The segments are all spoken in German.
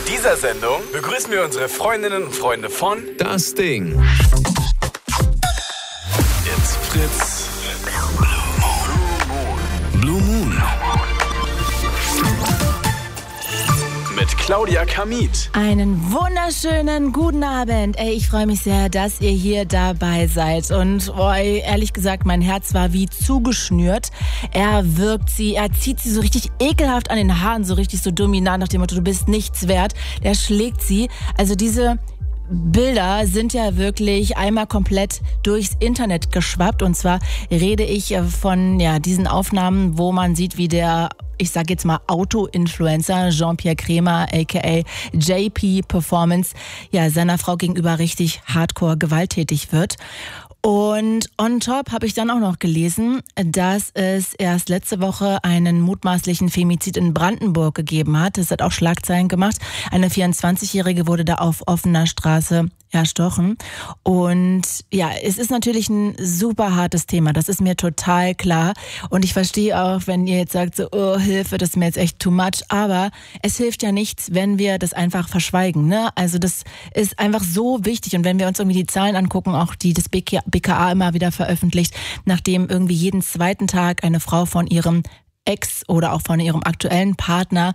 dieser Sendung begrüßen wir unsere Freundinnen und Freunde von Das Ding. It's Fritz Blue Moon mit Claudia Kamit. Einen wunderschönen guten Abend. Ich freue mich sehr, dass ihr hier dabei seid. Und ehrlich gesagt, mein Herz war wie zugeschnürt. Er zieht sie so richtig ekelhaft an den Haaren, so richtig so dominant nach dem Motto, du bist nichts wert. Der schlägt sie. Also diese Bilder sind ja wirklich einmal komplett durchs Internet geschwappt. Und zwar rede ich von diesen Aufnahmen, wo man sieht, wie der, ich sage jetzt mal Auto-Influencer Jean-Pierre Krämer aka JP Performance seiner Frau gegenüber richtig hardcore gewalttätig wird. Und on top habe ich dann auch noch gelesen, dass es erst letzte Woche einen mutmaßlichen Femizid in Brandenburg gegeben hat. Das hat auch Schlagzeilen gemacht. Eine 24-Jährige wurde da auf offener Straße erstochen. Und es ist natürlich ein super hartes Thema. Das ist mir total klar. Und ich verstehe auch, wenn ihr jetzt sagt, so, oh, Hilfe, das ist mir jetzt echt too much. Aber es hilft ja nichts, wenn wir das einfach verschweigen, ne? Also das ist einfach so wichtig. Und wenn wir uns irgendwie die Zahlen angucken, auch die das BKA immer wieder veröffentlicht, nachdem irgendwie jeden zweiten Tag eine Frau von ihrem Ex oder auch von ihrem aktuellen Partner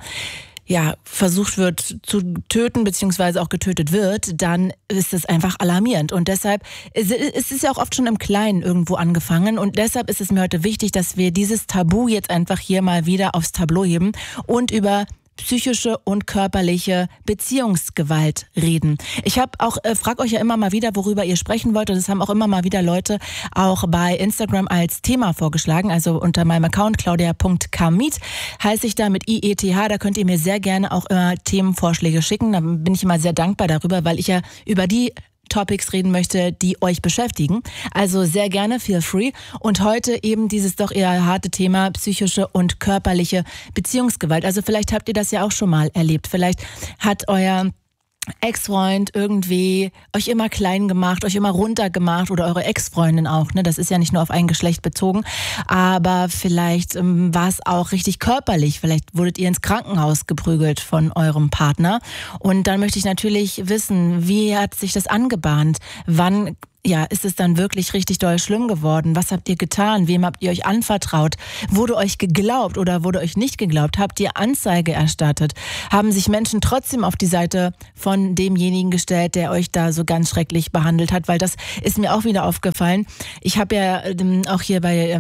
versucht wird zu töten, beziehungsweise auch getötet wird, dann ist es einfach alarmierend. Und deshalb, es ist ja auch oft schon im Kleinen irgendwo angefangen. Und deshalb ist es mir heute wichtig, dass wir dieses Tabu jetzt einfach hier mal wieder aufs Tableau heben und über psychische und körperliche Beziehungsgewalt reden. Ich frage euch ja immer mal wieder, worüber ihr sprechen wollt. Und das haben auch immer mal wieder Leute auch bei Instagram als Thema vorgeschlagen. Also unter meinem Account claudia.kamit heiße ich da mit IETH. Da könnt ihr mir sehr gerne auch immer Themenvorschläge schicken. Da bin ich immer sehr dankbar darüber, weil ich ja über die Topics reden möchte, die euch beschäftigen. Also sehr gerne, feel free. Und heute eben dieses doch eher harte Thema psychische und körperliche Beziehungsgewalt. Also vielleicht habt ihr das ja auch schon mal erlebt. Vielleicht hat euer Ex-Freund irgendwie euch immer klein gemacht, euch immer runtergemacht oder eure Ex-Freundin auch, ne? Das ist ja nicht nur auf ein Geschlecht bezogen, aber vielleicht war es auch richtig körperlich, vielleicht wurdet ihr ins Krankenhaus geprügelt von eurem Partner und dann möchte ich natürlich wissen, wie hat sich das angebahnt, wann ist es dann wirklich richtig doll schlimm geworden? Was habt ihr getan? Wem habt ihr euch anvertraut? Wurde euch geglaubt oder wurde euch nicht geglaubt? Habt ihr Anzeige erstattet? Haben sich Menschen trotzdem auf die Seite von demjenigen gestellt, der euch da so ganz schrecklich behandelt hat? Weil das ist mir auch wieder aufgefallen. Ich habe ja auch hier bei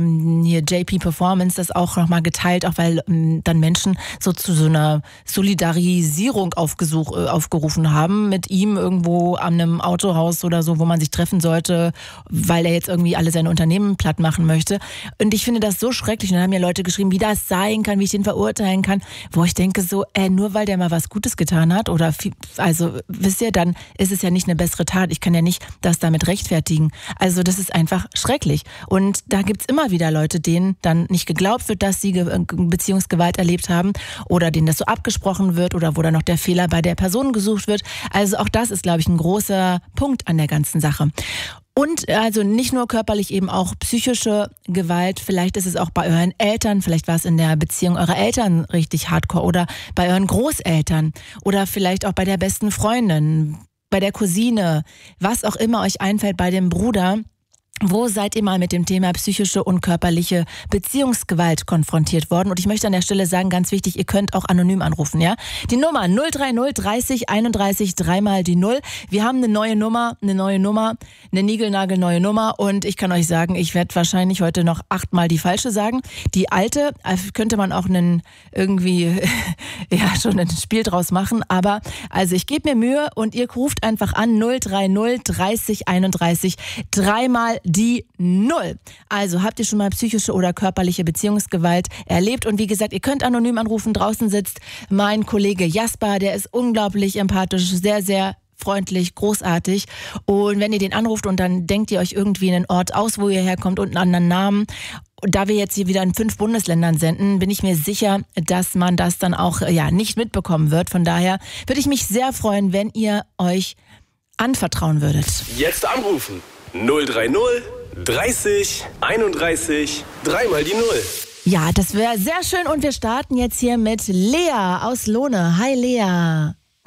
JP Performance das auch nochmal geteilt, auch weil dann Menschen so zu so einer Solidarisierung aufgerufen haben mit ihm irgendwo an einem Autohaus oder so, wo man sich treffen sollte, weil er jetzt irgendwie alle seine Unternehmen platt machen möchte. Und ich finde das so schrecklich. Und dann haben ja Leute geschrieben, wie das sein kann, wie ich den verurteilen kann. Wo ich denke so, nur weil der mal was Gutes getan hat oder wisst ihr, dann ist es ja nicht eine bessere Tat. Ich kann ja nicht das damit rechtfertigen. Also das ist einfach schrecklich. Und da gibt's immer wieder Leute, denen dann nicht geglaubt wird, dass sie Beziehungsgewalt erlebt haben oder denen das so abgesprochen wird oder wo dann noch der Fehler bei der Person gesucht wird. Also auch das ist, glaube ich, ein großer Punkt an der ganzen Sache. Und also nicht nur körperlich, eben auch psychische Gewalt. Vielleicht ist es auch bei euren Eltern, vielleicht war es in der Beziehung eurer Eltern richtig hardcore oder bei euren Großeltern oder vielleicht auch bei der besten Freundin, bei der Cousine, was auch immer euch einfällt, bei dem Bruder. Wo seid ihr mal mit dem Thema psychische und körperliche Beziehungsgewalt konfrontiert worden? Und ich möchte an der Stelle sagen, ganz wichtig, ihr könnt auch anonym anrufen, ja? Die Nummer 030 30 31 3 die 0. Wir haben eine neue Nummer, eine niegelnagelneue Nummer und ich kann euch sagen, ich werde wahrscheinlich heute noch 8-mal die falsche sagen. Die alte könnte man auch schon ein Spiel draus machen, aber also ich gebe mir Mühe und ihr ruft einfach an 030 30 31 3 die 0. Also habt ihr schon mal psychische oder körperliche Beziehungsgewalt erlebt? Und wie gesagt, ihr könnt anonym anrufen. Draußen sitzt mein Kollege Jasper, der ist unglaublich empathisch, sehr, sehr freundlich, großartig. Und wenn ihr den anruft und dann denkt ihr euch irgendwie einen Ort aus, wo ihr herkommt und einen anderen Namen. Und da wir jetzt hier wieder in 5 Bundesländern senden, bin ich mir sicher, dass man das dann auch nicht mitbekommen wird. Von daher würde ich mich sehr freuen, wenn ihr euch anvertrauen würdet. Jetzt anrufen. 030 30 31 3 die 0. Ja, das wäre sehr schön und wir starten jetzt hier mit Lea aus Lohne. Hi Lea.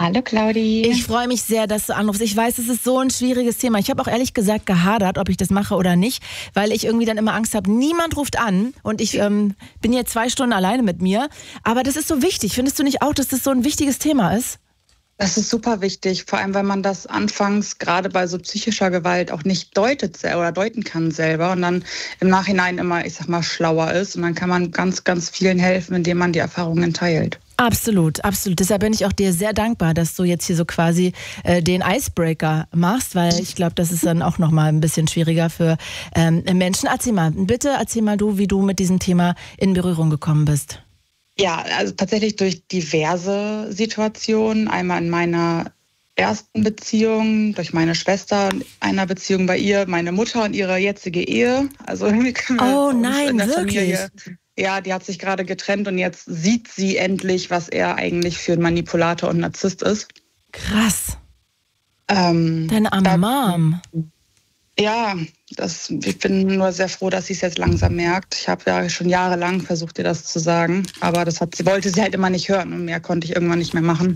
Hallo Claudi. Ich freue mich sehr, dass du anrufst. Ich weiß, es ist so ein schwieriges Thema. Ich habe auch ehrlich gesagt gehadert, ob ich das mache oder nicht, weil ich irgendwie dann immer Angst habe, niemand ruft an und ich bin jetzt 2 Stunden alleine mit mir. Aber das ist so wichtig. Findest du nicht auch, dass das so ein wichtiges Thema ist? Das ist super wichtig, vor allem, weil man das anfangs gerade bei so psychischer Gewalt auch nicht deuten kann selber und dann im Nachhinein immer, ich sag mal, schlauer ist. Und dann kann man ganz, ganz vielen helfen, indem man die Erfahrungen teilt. Absolut, absolut. Deshalb bin ich auch dir sehr dankbar, dass du jetzt hier so quasi den Icebreaker machst, weil ich glaube, das ist dann auch nochmal ein bisschen schwieriger für Menschen. Bitte erzähl mal du, wie du mit diesem Thema in Berührung gekommen bist. Ja, also tatsächlich durch diverse Situationen. Einmal in meiner ersten Beziehung, durch meine Schwester, in einer Beziehung bei ihr, meine Mutter und ihre jetzige Ehe. Also oh nein, wirklich? Familie. Ja, die hat sich gerade getrennt und jetzt sieht sie endlich, was er eigentlich für ein Manipulator und Narzisst ist. Krass. Deine arme Mom. Ja, ich bin nur sehr froh, dass sie es jetzt langsam merkt. Ich habe ja schon jahrelang versucht, ihr das zu sagen, aber wollte sie halt immer nicht hören und mehr konnte ich irgendwann nicht mehr machen.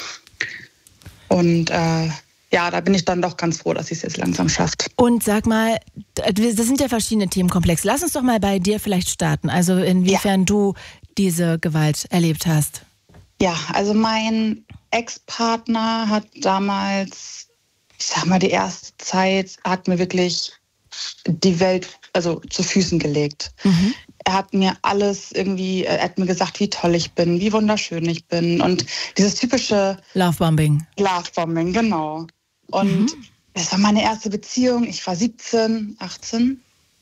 Und da bin ich dann doch ganz froh, dass sie es jetzt langsam schafft. Und sag mal, das sind ja verschiedene Themenkomplexe. Lass uns doch mal bei dir vielleicht starten. Also inwiefern du diese Gewalt erlebt hast. Ja, also mein Ex-Partner hat damals, ich sag mal, die erste Zeit hat mir wirklich die Welt zu Füßen gelegt. Mhm. Er hat mir alles er hat mir gesagt, wie toll ich bin, wie wunderschön ich bin und dieses typische Lovebombing, genau. Und das war meine erste Beziehung. Ich war 18.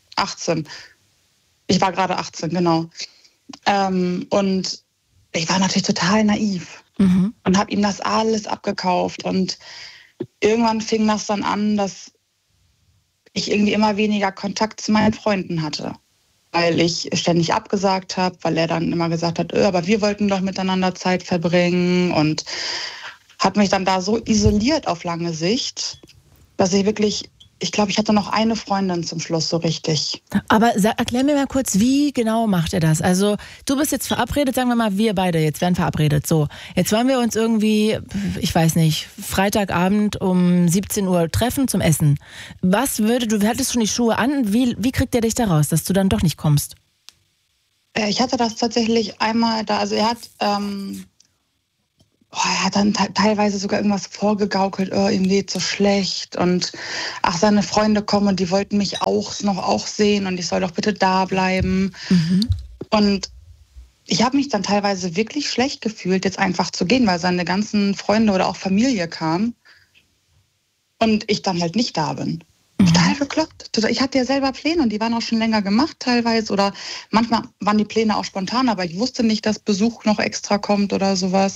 Ich war gerade 18, genau. Und ich war natürlich total naiv und habe ihm das alles abgekauft. Und irgendwann fing das dann an, dass ich irgendwie immer weniger Kontakt zu meinen Freunden hatte. Weil ich ständig abgesagt habe, weil er dann immer gesagt hat, aber wir wollten doch miteinander Zeit verbringen und hat mich dann da so isoliert auf lange Sicht, dass ich glaube, ich hatte noch eine Freundin zum Schluss so richtig. Aber erklär mir mal kurz, wie genau macht er das? Also du bist jetzt verabredet, sagen wir mal, wir beide jetzt werden verabredet. So, jetzt wollen wir uns irgendwie, ich weiß nicht, Freitagabend um 17 Uhr treffen zum Essen. Du hattest schon die Schuhe an, wie kriegt er dich da raus, dass du dann doch nicht kommst? Ich hatte das tatsächlich einmal da, also er hat dann teilweise sogar irgendwas vorgegaukelt, ihm geht so schlecht und seine Freunde kommen und die wollten mich auch sehen und ich soll doch bitte da bleiben. Mhm. Und ich habe mich dann teilweise wirklich schlecht gefühlt, jetzt einfach zu gehen, weil seine ganzen Freunde oder auch Familie kamen und ich dann halt nicht da bin. Total bekloppt. Ich hatte ja selber Pläne und die waren auch schon länger gemacht teilweise oder manchmal waren die Pläne auch spontan, aber ich wusste nicht, dass Besuch noch extra kommt oder sowas.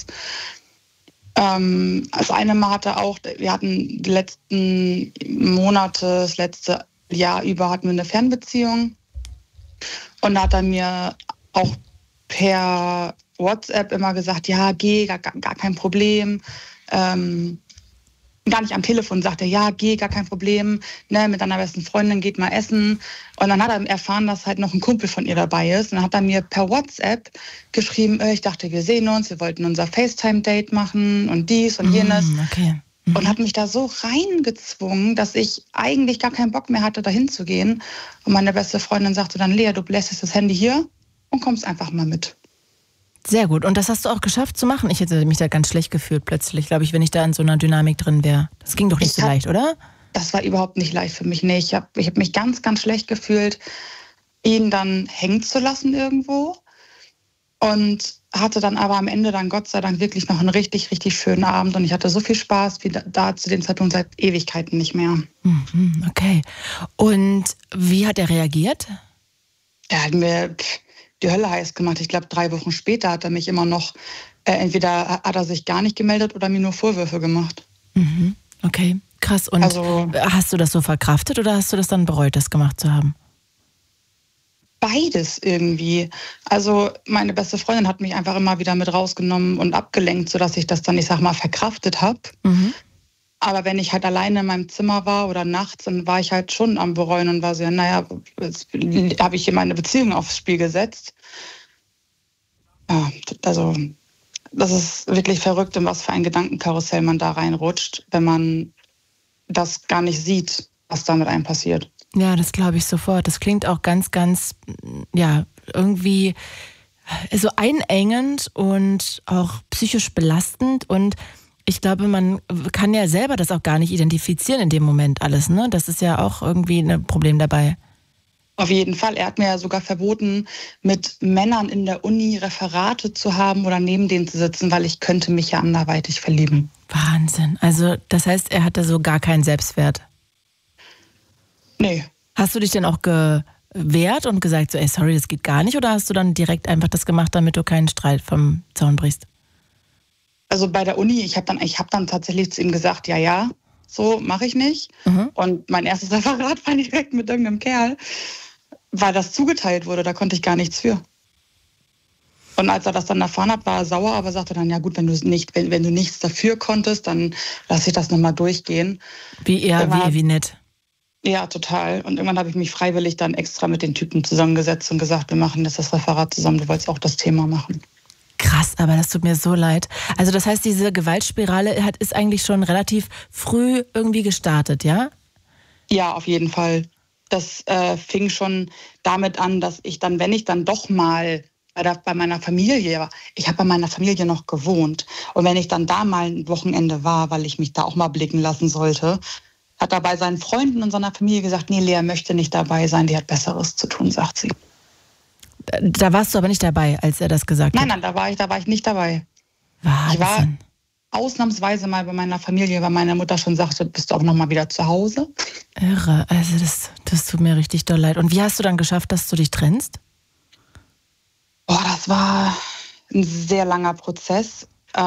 Also eine Mal wir hatten die letzten Monate, das letzte Jahr über hatten wir eine Fernbeziehung und da hat er mir auch per WhatsApp immer gesagt, ja, geh, gar kein Problem. Gar nicht am Telefon, sagt er, ja, geh, gar kein Problem, ne, mit deiner besten Freundin geht mal essen. Und dann hat er erfahren, dass halt noch ein Kumpel von ihr dabei ist. Und dann hat er mir per WhatsApp geschrieben, ich dachte, wir sehen uns, wir wollten unser FaceTime-Date machen und dies und jenes. Okay. Und hat mich da so reingezwungen, dass ich eigentlich gar keinen Bock mehr hatte, dahin zu gehen. Und meine beste Freundin sagte dann, Lea, du lässt das Handy hier und kommst einfach mal mit. Sehr gut. Und das hast du auch geschafft zu machen? Ich hätte mich da ganz schlecht gefühlt plötzlich, glaube ich, wenn ich da in so einer Dynamik drin wäre. Das ging doch nicht so leicht, oder? Das war überhaupt nicht leicht für mich. Nee, ich hab mich ganz, ganz schlecht gefühlt, ihn dann hängen zu lassen irgendwo. Und hatte dann aber am Ende dann Gott sei Dank wirklich noch einen richtig, richtig schönen Abend. Und ich hatte so viel Spaß wie da zu dem Zeitpunkt seit Ewigkeiten nicht mehr. Okay. Und wie hat er reagiert? Er hat mir die Hölle heiß gemacht. Ich glaube, 3 Wochen später hat er mich immer noch, entweder hat er sich gar nicht gemeldet oder mir nur Vorwürfe gemacht. Okay, krass. Und hast du das so verkraftet oder hast du das dann bereut, das gemacht zu haben? Beides irgendwie. Also meine beste Freundin hat mich einfach immer wieder mit rausgenommen und abgelenkt, sodass ich das dann, ich sag mal, verkraftet habe. Aber wenn ich halt alleine in meinem Zimmer war oder nachts, dann war ich halt schon am Bereuen und war so, jetzt habe ich hier meine Beziehung aufs Spiel gesetzt. Ja, also das ist wirklich verrückt, in was für ein Gedankenkarussell man da reinrutscht, wenn man das gar nicht sieht, was da mit einem passiert. Ja, das glaube ich sofort. Das klingt auch ganz, ganz, ja, irgendwie so einengend und auch psychisch belastend. Und ich glaube, man kann ja selber das auch gar nicht identifizieren in dem Moment alles, ne? Das ist ja auch irgendwie ein Problem dabei. Auf jeden Fall. Er hat mir ja sogar verboten, mit Männern in der Uni Referate zu haben oder neben denen zu sitzen, weil ich könnte mich ja anderweitig verlieben. Wahnsinn. Also das heißt, er hatte so gar keinen Selbstwert. Nee. Hast du dich denn auch gewehrt und gesagt, so, ey, sorry, das geht gar nicht? Oder hast du dann direkt einfach das gemacht, damit du keinen Streit vom Zaun brichst? Also bei der Uni, ich hab dann tatsächlich zu ihm gesagt, ja, so mache ich nicht. Und mein erstes Referat war direkt mit irgendeinem Kerl, weil das zugeteilt wurde, da konnte ich gar nichts für. Und als er das dann erfahren hat, war er sauer, aber sagte dann, ja gut, wenn du nichts dafür konntest, dann lass ich das nochmal durchgehen. Wie nett. Ja, total. Und irgendwann habe ich mich freiwillig dann extra mit den Typen zusammengesetzt und gesagt, wir machen jetzt das Referat zusammen, du wolltest auch das Thema machen. Krass, aber das tut mir so leid. Also das heißt, diese Gewaltspirale ist eigentlich schon relativ früh irgendwie gestartet, ja? Ja, auf jeden Fall. Das fing schon damit an, dass ich dann, wenn ich dann doch mal bei meiner Familie war, ich habe bei meiner Familie noch gewohnt. Und wenn ich dann da mal ein Wochenende war, weil ich mich da auch mal blicken lassen sollte, hat er bei seinen Freunden und seiner Familie gesagt, nee, Lea möchte nicht dabei sein, die hat Besseres zu tun, sagt sie. Da warst du aber nicht dabei, als er das gesagt hat? Nein, da war ich nicht dabei. Wahnsinn. Ich war ausnahmsweise mal bei meiner Familie, weil meine Mutter schon sagte, bist du auch noch mal wieder zu Hause. Irre, also das tut mir richtig doll leid. Und wie hast du dann geschafft, dass du dich trennst? Das war ein sehr langer Prozess. Ich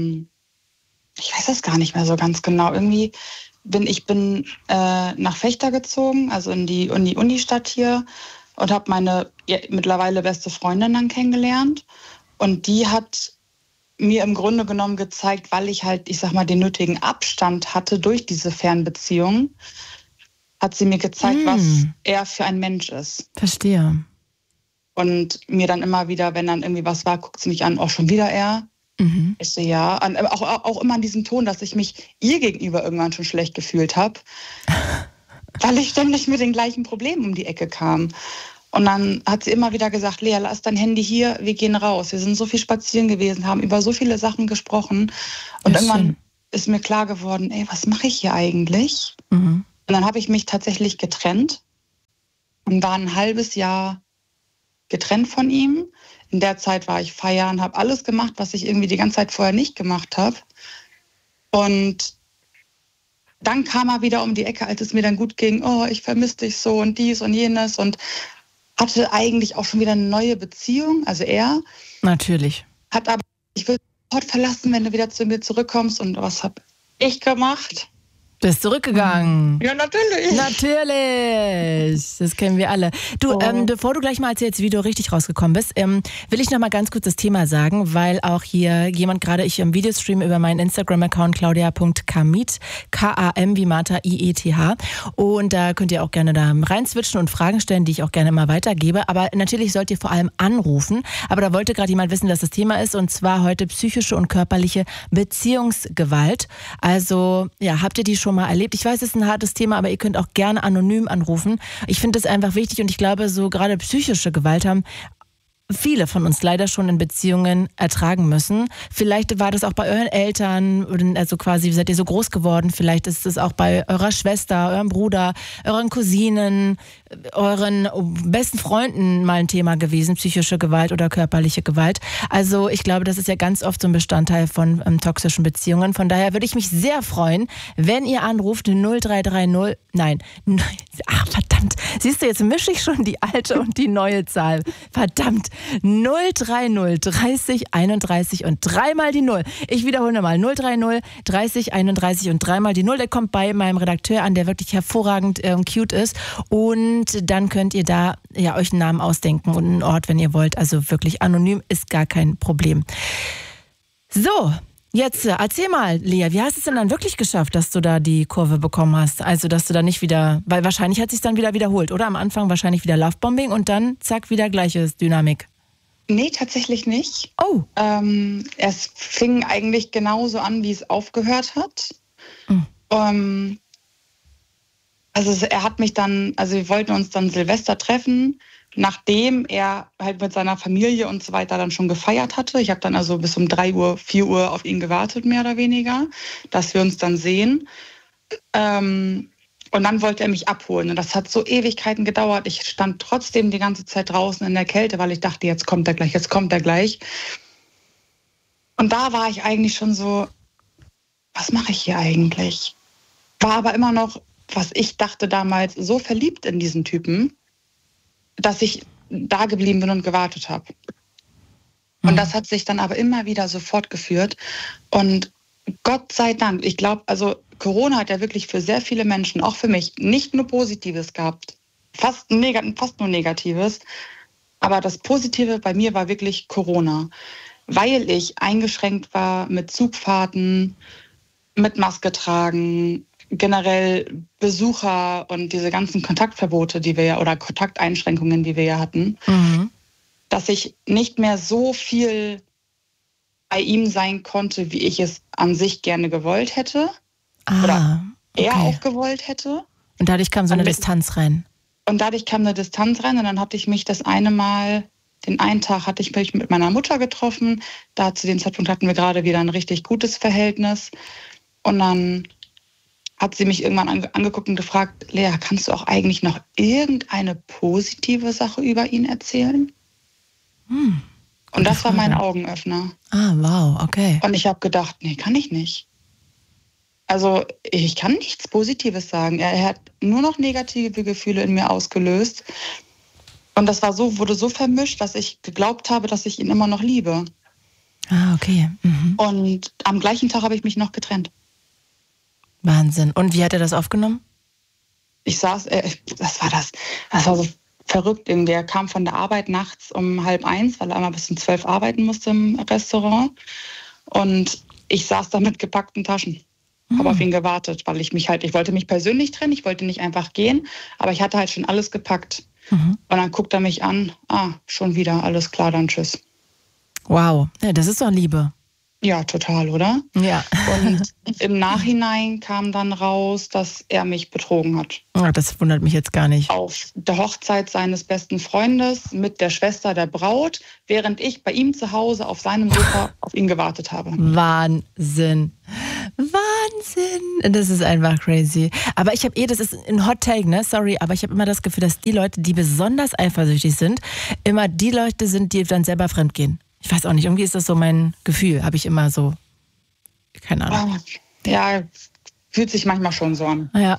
weiß das gar nicht mehr so ganz genau. Irgendwie bin ich nach Vechta gezogen, also in die Unistadt hier, und habe meine mittlerweile beste Freundin dann kennengelernt. Und die hat mir im Grunde genommen gezeigt, weil ich halt, ich sag mal, den nötigen Abstand hatte durch diese Fernbeziehung, hat sie mir gezeigt, was er für ein Mensch ist. Verstehe. Und mir dann immer wieder, wenn dann irgendwie was war, guckt sie mich an, auch schon wieder er. Ich so, ja. Auch immer in diesem Ton, dass ich mich ihr gegenüber irgendwann schon schlecht gefühlt habe, weil ich ständig mit den gleichen Problemen um die Ecke kam. Und dann hat sie immer wieder gesagt, Lea, lass dein Handy hier, wir gehen raus. Wir sind so viel spazieren gewesen, haben über so viele Sachen gesprochen. Und ja, irgendwann ist mir klar geworden, ey, was mache ich hier eigentlich? Und dann habe ich mich tatsächlich getrennt und war ein halbes Jahr getrennt von ihm. In der Zeit war ich feiern, habe alles gemacht, was ich irgendwie die ganze Zeit vorher nicht gemacht habe. Und dann kam er wieder um die Ecke, als es mir dann gut ging. Oh, ich vermisse dich so und dies und jenes. Und hatte eigentlich auch schon wieder eine neue Beziehung. Also er. Natürlich. Hat aber, ich will sofort verlassen, wenn du wieder zu mir zurückkommst. Und was habe ich gemacht? Bist zurückgegangen. Ja, natürlich. Natürlich. Das kennen wir alle. Du, bevor du gleich mal erzählst, wie du richtig rausgekommen bist, will ich noch mal ganz kurz das Thema sagen, weil auch hier jemand gerade, ich im Videostream über meinen Instagram-Account claudia.kamit, K-A-M wie Martha, I-E-T-H. Und da könnt ihr auch gerne da reinswitchen und Fragen stellen, die ich auch gerne mal weitergebe. Aber natürlich sollt ihr vor allem anrufen. Aber da wollte gerade jemand wissen, dass das Thema ist, und zwar heute psychische und körperliche Beziehungsgewalt. Also, ja, habt ihr die schon mal erlebt? Ich weiß, es ist ein hartes Thema, aber ihr könnt auch gerne anonym anrufen. Ich finde das einfach wichtig, und ich glaube, so gerade psychische Gewalt haben viele von uns leider schon in Beziehungen ertragen müssen. Vielleicht war das auch bei euren Eltern, also quasi seid ihr so groß geworden, vielleicht ist es auch bei eurer Schwester, eurem Bruder, euren Cousinen, euren besten Freunden mal ein Thema gewesen, psychische Gewalt oder körperliche Gewalt. Also ich glaube, das ist ja ganz oft so ein Bestandteil von toxischen Beziehungen. Von daher würde ich mich sehr freuen, wenn ihr anruft 0330, ach verdammt, siehst du, jetzt mische ich schon die alte und die neue Zahl. Verdammt, 030 30 31 und dreimal die 0. Ich wiederhole nochmal, 030 30 31 und dreimal die 0. Der kommt bei meinem Redakteur an, der wirklich hervorragend cute ist, und dann könnt ihr da ja euch einen Namen ausdenken und einen Ort, wenn ihr wollt. Also wirklich anonym ist gar kein Problem. So, jetzt erzähl mal, Lea, wie hast du es denn dann wirklich geschafft, dass du da die Kurve bekommen hast? Also, dass du da nicht wieder, weil wahrscheinlich hat es sich dann wieder wiederholt, oder? Am Anfang wahrscheinlich wieder Lovebombing und dann zack, wieder gleiche Dynamik. Nee, tatsächlich nicht. Oh. Es fing eigentlich genauso an, wie es aufgehört hat. Also er hat mich dann, also wir wollten uns dann Silvester treffen, nachdem er halt mit seiner Familie und so weiter dann schon gefeiert hatte. Ich habe dann also bis um 3 Uhr, 4 Uhr auf ihn gewartet, mehr oder weniger, dass wir uns dann sehen. Und dann wollte er mich abholen. Und das hat so Ewigkeiten gedauert. Ich stand trotzdem die ganze Zeit draußen in der Kälte, weil ich dachte, jetzt kommt er gleich, jetzt kommt er gleich. Und da war ich eigentlich schon so, was mache ich hier eigentlich? War aber immer noch, was ich dachte damals, so verliebt in diesen Typen, dass ich da geblieben bin und gewartet habe. Und das hat sich dann aber immer wieder so fortgeführt. Und Gott sei Dank, ich glaube, also Corona hat ja wirklich für sehr viele Menschen, auch für mich, nicht nur Positives gehabt, fast nur Negatives. Aber das Positive bei mir war wirklich Corona, weil ich eingeschränkt war mit Zugfahrten, mit Maske tragen, generell Besucher und diese ganzen Kontaktverbote, die wir ja, oder Kontakteinschränkungen, die wir ja hatten, dass ich nicht mehr so viel bei ihm sein konnte, wie ich es an sich gerne gewollt hätte. Oder er auch gewollt hätte. Und dadurch kam so eine Distanz rein. Und dadurch kam eine Distanz rein und dann hatte ich mich den einen Tag hatte ich mich mit meiner Mutter getroffen. Da zu dem Zeitpunkt hatten wir gerade wieder ein richtig gutes Verhältnis. Und dann hat sie mich irgendwann angeguckt und gefragt, Lea, kannst du auch eigentlich noch irgendeine positive Sache über ihn erzählen? Und das war mein Augenöffner. Ah, wow, okay. Und ich habe gedacht, nee, kann ich nicht. Also ich kann nichts Positives sagen. Er hat nur noch negative Gefühle in mir ausgelöst. Und das wurde so vermischt, dass ich geglaubt habe, dass ich ihn immer noch liebe. Ah, okay. Und am gleichen Tag habe ich mich noch getrennt. Wahnsinn. Und wie hat er das aufgenommen? Ich saß, das war so verrückt. Der kam von der Arbeit nachts um 12:30, weil er einmal bis um 12 arbeiten musste im Restaurant. Und ich saß da mit gepackten Taschen. Habe auf ihn gewartet, weil ich wollte mich persönlich trennen, ich wollte nicht einfach gehen, aber ich hatte halt schon alles gepackt. Und dann guckt er mich an, schon wieder, alles klar, dann tschüss. Wow, ja, das ist doch Liebe. Ja, total, oder? Ja. Und im Nachhinein kam dann raus, dass er mich betrogen hat. Oh, das wundert mich jetzt gar nicht. Auf der Hochzeit seines besten Freundes mit der Schwester der Braut, während ich bei ihm zu Hause auf seinem Sofa auf ihn gewartet habe. Wahnsinn. Das ist einfach crazy. Aber ich habe das ist ein Hot Take, ne? Sorry, aber ich habe immer das Gefühl, dass die Leute, die besonders eifersüchtig sind, immer die Leute sind, die dann selber fremdgehen. Ich weiß auch nicht, irgendwie ist das so mein Gefühl, habe ich immer so, keine Ahnung. Ja, fühlt sich manchmal schon so an. Ja.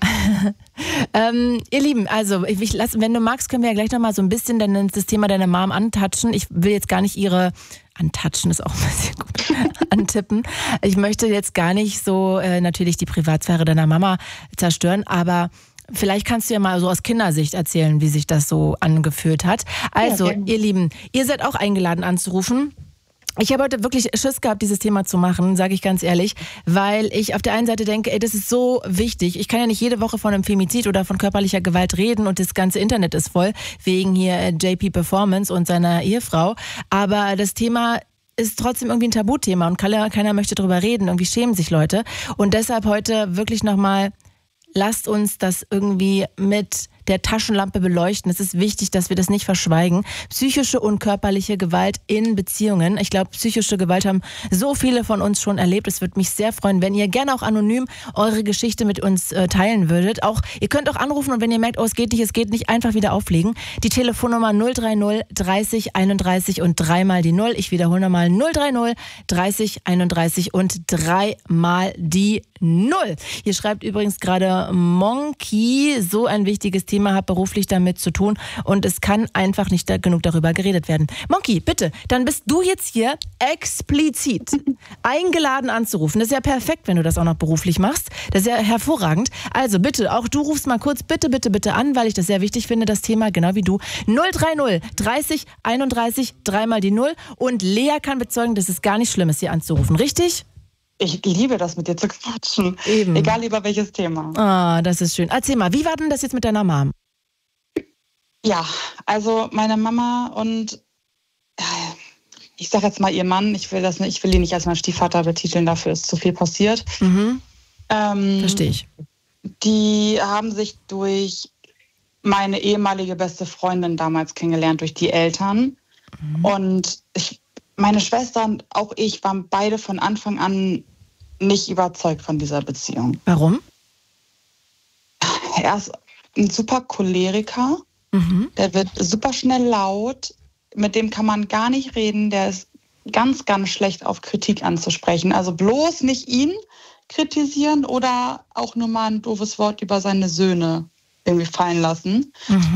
Ihr Lieben, also wenn du magst, können wir ja gleich nochmal so ein bisschen das Thema deiner Mom antatschen. Ich will jetzt gar nicht antatschen ist auch ein bisschen gut, antippen. Ich möchte jetzt gar nicht so natürlich die Privatsphäre deiner Mama zerstören, aber vielleicht kannst du ja mal so aus Kindersicht erzählen, wie sich das so angefühlt hat. Also, ihr Lieben, ihr seid auch eingeladen anzurufen. Ich habe heute wirklich Schiss gehabt, dieses Thema zu machen, sage ich ganz ehrlich, weil ich auf der einen Seite denke, das ist so wichtig. Ich kann ja nicht jede Woche von einem Femizid oder von körperlicher Gewalt reden und das ganze Internet ist voll, wegen hier JP Performance und seiner Ehefrau. Aber das Thema ist trotzdem irgendwie ein Tabuthema und keiner möchte drüber reden. Irgendwie schämen sich Leute. Und deshalb heute wirklich nochmal, lasst uns das irgendwie mit der Taschenlampe beleuchten. Es ist wichtig, dass wir das nicht verschweigen. Psychische und körperliche Gewalt in Beziehungen. Ich glaube, psychische Gewalt haben so viele von uns schon erlebt. Es würde mich sehr freuen, wenn ihr gerne auch anonym eure Geschichte mit uns teilen würdet. Ihr könnt auch anrufen und wenn ihr merkt, es geht nicht, einfach wieder auflegen. Die Telefonnummer 030 30 31 und 3 mal die 0. Ich wiederhole nochmal 030 30 31 und 3 mal die 0. Hier schreibt übrigens gerade Monkey, so ein wichtiges Thema, hat beruflich damit zu tun und es kann einfach nicht genug darüber geredet werden. Monkey, bitte, dann bist du jetzt hier explizit eingeladen anzurufen. Das ist ja perfekt, wenn du das auch noch beruflich machst. Das ist ja hervorragend. Also bitte, auch du rufst mal kurz bitte an, weil ich das sehr wichtig finde, das Thema, genau wie du. 030 30 31 3 mal die 0 und Lea kann bezeugen, dass es gar nicht schlimm ist, hier anzurufen. Richtig? Ich liebe das, mit dir zu quatschen. Eben. Egal über welches Thema. Ah, das ist schön. Erzähl mal, wie war denn das jetzt mit deiner Mom? Ja, also meine Mama und ich sage jetzt mal ihr Mann, ich will ihn nicht als meinen Stiefvater betiteln, dafür ist zu viel passiert. Verstehe ich. Die haben sich durch meine ehemalige beste Freundin damals kennengelernt, durch die Eltern. Und meine Schwester und auch ich waren beide von Anfang an nicht überzeugt von dieser Beziehung. Warum? Er ist ein super Choleriker. Der wird super schnell laut. Mit dem kann man gar nicht reden. Der ist ganz, ganz schlecht auf Kritik anzusprechen. Also bloß nicht ihn kritisieren oder auch nur mal ein doofes Wort über seine Söhne irgendwie fallen lassen.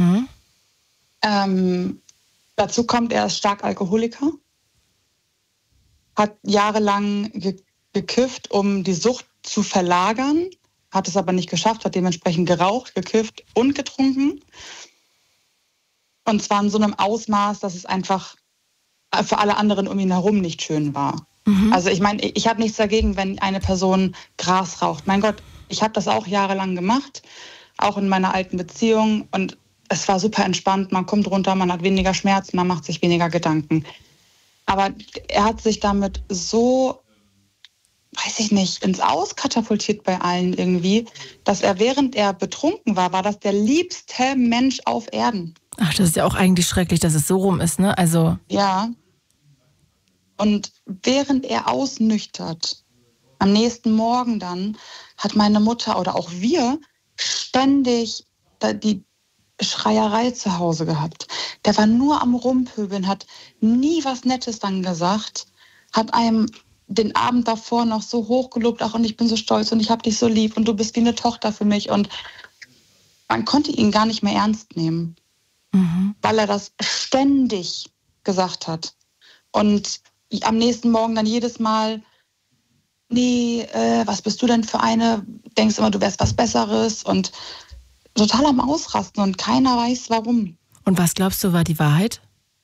Dazu kommt, er ist stark Alkoholiker. Hat jahrelang gekifft, um die Sucht zu verlagern. Hat es aber nicht geschafft, hat dementsprechend geraucht, gekifft und getrunken. Und zwar in so einem Ausmaß, dass es einfach für alle anderen um ihn herum nicht schön war. Also ich meine, ich habe nichts dagegen, wenn eine Person Gras raucht. Mein Gott, ich habe das auch jahrelang gemacht, auch in meiner alten Beziehung. Und es war super entspannt. Man kommt runter, man hat weniger Schmerzen, man macht sich weniger Gedanken. Aber er hat sich damit so, weiß ich nicht, ins Aus katapultiert bei allen irgendwie, dass er, während er betrunken war, war das der liebste Mensch auf Erden. Ach, das ist ja auch eigentlich schrecklich, dass es so rum ist, ne? Also. Ja. Und während er ausnüchtert, am nächsten Morgen dann, hat meine Mutter oder auch wir ständig die Schreierei zu Hause gehabt. Der war nur am Rumpöbeln, hat nie was Nettes dann gesagt, hat einem den Abend davor noch so hochgelobt, ach, und ich bin so stolz und ich hab dich so lieb und du bist wie eine Tochter für mich. Und man konnte ihn gar nicht mehr ernst nehmen, weil er das ständig gesagt hat. Und am nächsten Morgen dann jedes Mal, nee, was bist du denn für eine? Denkst immer, du wärst was Besseres und total am Ausrasten und keiner weiß, warum. Und was glaubst du, war die Wahrheit?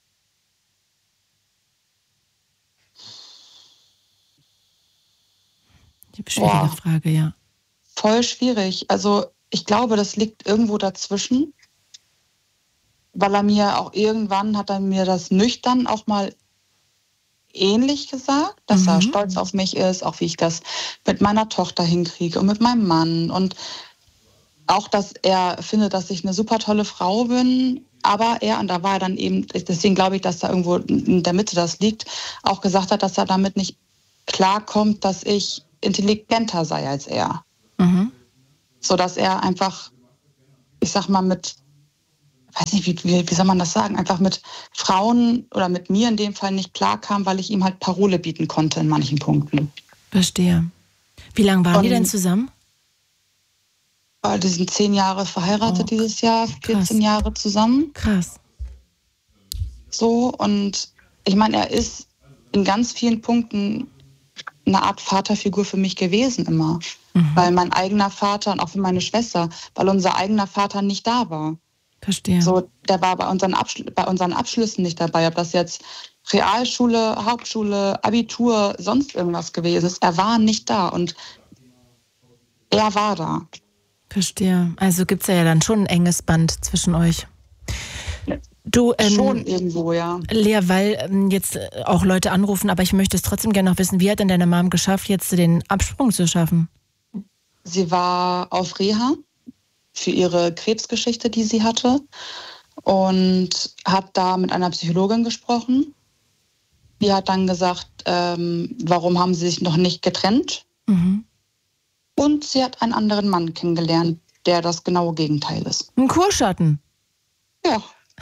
Die schwierige Frage, ja. Voll schwierig. Also ich glaube, das liegt irgendwo dazwischen, weil er mir auch irgendwann hat er mir das nüchtern auch mal ähnlich gesagt, dass er stolz auf mich ist, auch wie ich das mit meiner Tochter hinkriege und mit meinem Mann und auch, dass er findet, dass ich eine super tolle Frau bin, aber er, und da war er dann eben, deswegen glaube ich, dass da irgendwo in der Mitte das liegt, auch gesagt hat, dass er damit nicht klarkommt, dass ich intelligenter sei als er. So dass er einfach, ich sag mal, weiß nicht, wie soll man das sagen, einfach mit Frauen oder mit mir in dem Fall nicht klarkam, weil ich ihm halt Parole bieten konnte in manchen Punkten. Verstehe. Wie lange waren die denn zusammen? Die sind 10 Jahre verheiratet dieses Jahr, 14 Jahre zusammen. Krass. So, und ich meine, er ist in ganz vielen Punkten eine Art Vaterfigur für mich gewesen immer. Weil mein eigener Vater und auch für meine Schwester, weil unser eigener Vater nicht da war. Verstehe. So, der war bei unseren Abschlüssen nicht dabei, ob das jetzt Realschule, Hauptschule, Abitur, sonst irgendwas gewesen ist. Er war nicht da und er war da. Verstehe. Also gibt es ja dann schon ein enges Band zwischen euch. Du, schon irgendwo, ja. Lea, weil jetzt auch Leute anrufen, aber ich möchte es trotzdem gerne noch wissen, wie hat denn deine Mom geschafft, jetzt den Absprung zu schaffen? Sie war auf Reha für ihre Krebsgeschichte, die sie hatte, und hat da mit einer Psychologin gesprochen. Die hat dann gesagt, warum haben sie sich noch nicht getrennt? Und sie hat einen anderen Mann kennengelernt, der das genaue Gegenteil ist. Ein Kurschatten? Ja.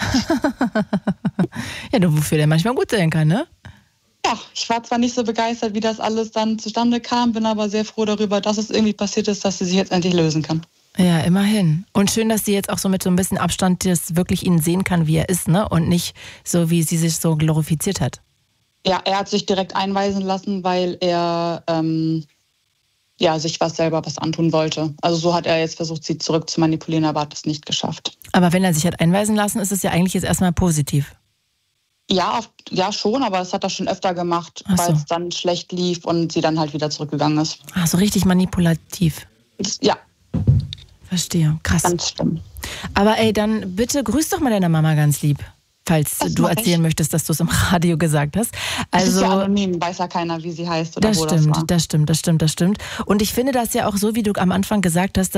Ja, nur wofür der manchmal gut sein kann, ne? Ja, ich war zwar nicht so begeistert, wie das alles dann zustande kam, bin aber sehr froh darüber, dass es irgendwie passiert ist, dass sie sich jetzt endlich lösen kann. Ja, immerhin. Und schön, dass sie jetzt auch so mit so ein bisschen Abstand das wirklich ihn sehen kann, wie er ist, ne? Und nicht so, wie sie sich so glorifiziert hat. Ja, er hat sich direkt einweisen lassen, weil er sich selber was antun wollte. Also so hat er jetzt versucht, sie zurück zu manipulieren, aber hat es nicht geschafft. Aber wenn er sich hat einweisen lassen, ist es ja eigentlich jetzt erstmal positiv. Ja, schon, aber das hat er schon öfter gemacht, weil es dann schlecht lief und sie dann halt wieder zurückgegangen ist. Ach, so richtig manipulativ. Ja. Verstehe, krass. Ganz schlimm. Aber ey, dann bitte grüß doch mal deine Mama ganz lieb. falls du erzählen möchtest, dass du es im Radio gesagt hast. Also, das ist ja anonym, weiß ja keiner, wie sie heißt oder wo das war. Das stimmt. Und ich finde das ja auch so, wie du am Anfang gesagt hast,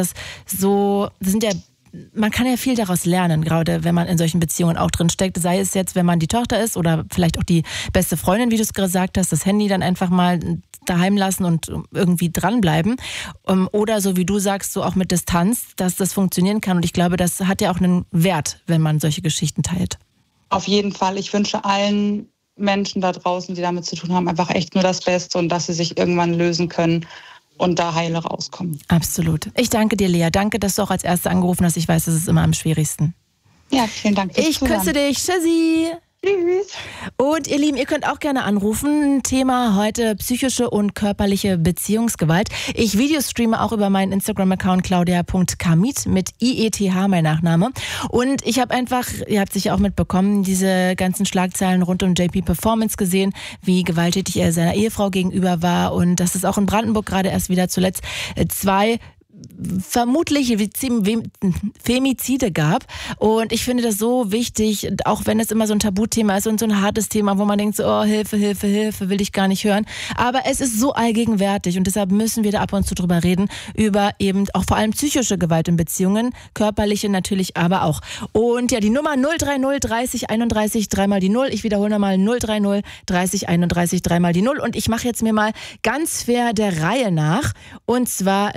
man kann ja viel daraus lernen, gerade wenn man in solchen Beziehungen auch drin steckt. Sei es jetzt, wenn man die Tochter ist oder vielleicht auch die beste Freundin, wie du es gesagt hast, das Handy dann einfach mal daheim lassen und irgendwie dranbleiben. Oder so wie du sagst, so auch mit Distanz, dass das funktionieren kann. Und ich glaube, das hat ja auch einen Wert, wenn man solche Geschichten teilt. Auf jeden Fall. Ich wünsche allen Menschen da draußen, die damit zu tun haben, einfach echt nur das Beste und dass sie sich irgendwann lösen können und da heile rauskommen. Absolut. Ich danke dir, Lea. Danke, dass du auch als Erste angerufen hast. Ich weiß, das ist immer am schwierigsten. Ja, vielen Dank. Ich küsse dich. Tschüssi. Tschüss. Und ihr Lieben, ihr könnt auch gerne anrufen. Thema heute psychische und körperliche Beziehungsgewalt. Ich videostreame auch über meinen Instagram-Account claudia.kamit mit IETH, mein Nachname. Und ich habe einfach, ihr habt sicher auch mitbekommen, diese ganzen Schlagzeilen rund um JP Performance gesehen, wie gewalttätig er seiner Ehefrau gegenüber war und dass es auch in Brandenburg gerade erst wieder zuletzt 2 vermutlich Femizide gab. Und ich finde das so wichtig, auch wenn es immer so ein Tabuthema ist und so ein hartes Thema, wo man denkt so, oh, Hilfe, will ich gar nicht hören. Aber es ist so allgegenwärtig und deshalb müssen wir da ab und zu drüber reden, über eben auch vor allem psychische Gewalt in Beziehungen, körperliche natürlich aber auch. Und ja, die Nummer 030 30 31 3 die 0. Ich wiederhole nochmal 030 30 31 3 die 0. Und ich mache jetzt mir mal ganz fair der Reihe nach. Und zwar,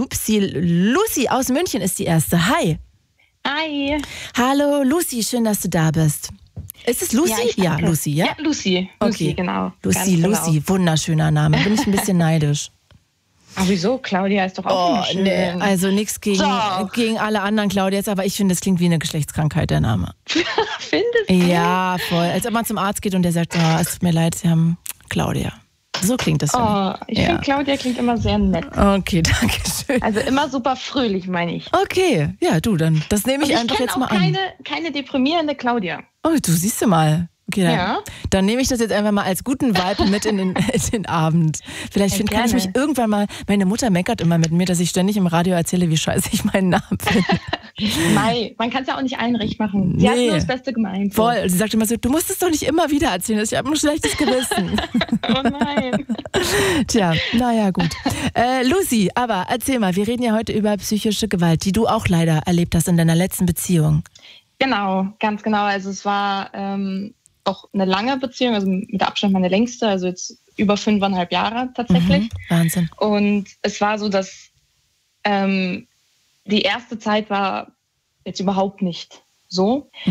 Lucy aus München ist die Erste. Hi. Hi. Hallo Lucy, schön, dass du da bist. Ist es Lucy? Ja, Lucy, ja? Ja, Lucy. Okay. Lucy, genau. Lucy, wunderschöner Name. Bin ich ein bisschen neidisch. Aber wieso? Claudia ist doch auch schön. Nee, also nichts gegen alle anderen Claudias, aber ich finde, das klingt wie eine Geschlechtskrankheit, der Name. Findest du? Ja, voll. Als ob man zum Arzt geht und der sagt, es tut mir leid, Sie haben Claudia. So klingt das. Ich finde, Claudia klingt immer sehr nett. Okay, danke schön. Also immer super fröhlich, meine ich. Okay, ja, du, dann das nehme ich einfach jetzt mal an. Keine deprimierende Claudia. Oh, du siehst du mal. Okay, dann nehme ich das jetzt einfach mal als guten Vibe mit in den Abend. Vielleicht kann ich mich irgendwann mal, meine Mutter meckert immer mit mir, dass ich ständig im Radio erzähle, wie scheiße ich meinen Namen finde. Mei, man kann es ja auch nicht allen recht machen. Sie hat nur das Beste gemeint. Voll, sie sagt immer so, du musst es doch nicht immer wieder erzählen, ich habe ein schlechtes Gewissen. Oh nein. Tja, naja, gut. Lucy, aber erzähl mal, wir reden ja heute über psychische Gewalt, die du auch leider erlebt hast in deiner letzten Beziehung. Genau, ganz genau. Also es war auch eine lange Beziehung, also mit Abstand meine längste, also jetzt über 5,5 Jahre tatsächlich. Wahnsinn. Und es war so, dass die erste Zeit war jetzt überhaupt nicht so.